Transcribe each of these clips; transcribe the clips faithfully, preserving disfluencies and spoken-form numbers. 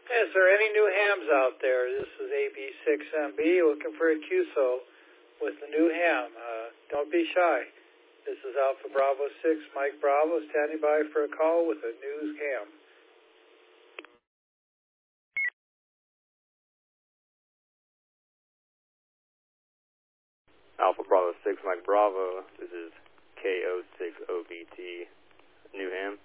Is there any new hams out there? This is A B six M B looking for a Q S O with the new ham. Uh, don't be shy. This is Alpha Bravo six, Mike Bravo, standing by for a call with a new ham. Alpha Bravo six, Mike Bravo. This is K O six O B T, new ham.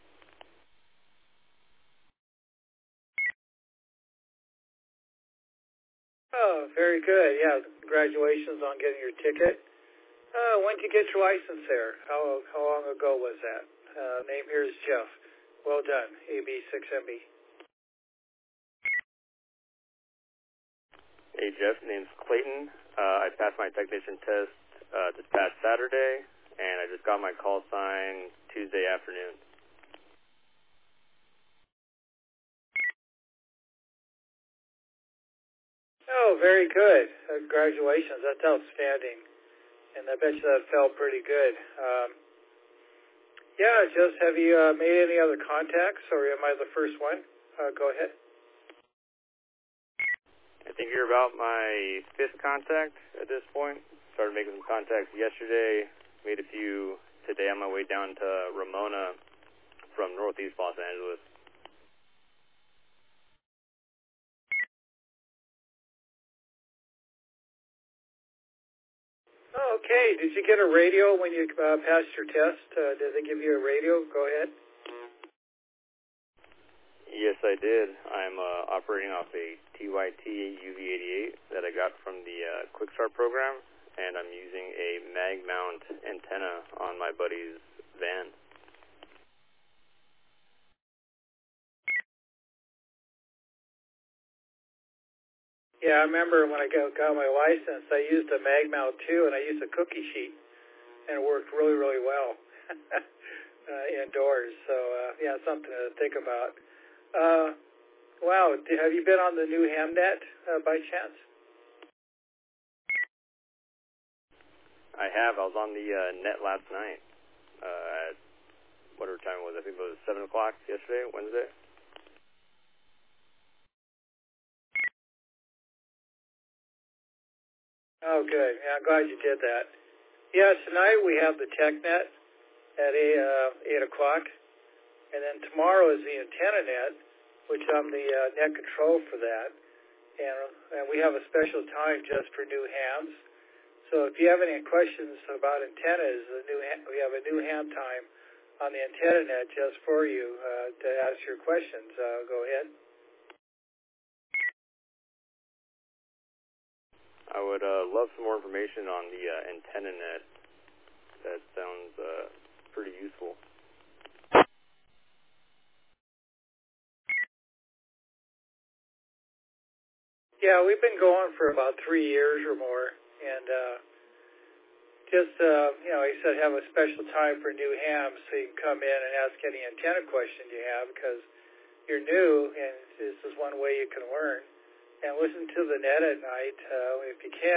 Oh, very good. Yeah, congratulations on getting your ticket. Uh, when did you get your license there? How how long ago was that? Uh, name here is Jeff. Well done, A B six M B. Hey Jeff, name's Clayton. Uh, I passed my technician test uh, this past Saturday, and I just got my call sign Tuesday afternoon. Oh, very good. Uh, congratulations. That's outstanding. And I bet you that felt pretty good. Um, yeah, just have you uh, made any other contacts, or am I the first one? Uh, go ahead. I think you're about my fifth contact at this point. Started making some contacts yesterday, made a few today on my way down to Ramona from northeast Los Angeles. Oh, okay. Did you get a radio when you uh, passed your test? Uh, did they give you a radio? Go ahead. Yes, I did. I'm uh, operating off a T Y T U V eighty-eight that I got from the uh, Quick Start program, and I'm using a mag mount antenna on my buddy's van. Yeah, I remember when I got, got my license, I used a mag mount too, and I used a cookie sheet, and it worked really, really well uh, indoors. So, uh, yeah, something to think about. Uh, wow, have you been on the new Hamnet uh, by chance? I have. I was on the uh, net last night uh, at whatever time it was. I think it was seven o'clock yesterday, Wednesday. Oh, good. Yeah, I'm glad you did that. Yeah, tonight we have the TechNet at eight, uh, eight o'clock, and then tomorrow is the antenna net, which I'm the uh, net control for that, and, and we have a special time just for new hams. So if you have any questions about antennas, the new ha- we have a new ham time on the antenna net just for you uh, to ask your questions. Uh, go ahead. I would uh, love some more information on the uh, antenna net. That sounds uh, pretty useful. Yeah, we've been going for about three years or more, and uh, just, uh, you know, like I said, have a special time for new hams so you can come in and ask any antenna question you have because you're new, and this is one way you can learn. And listen to the net at night uh, if you can.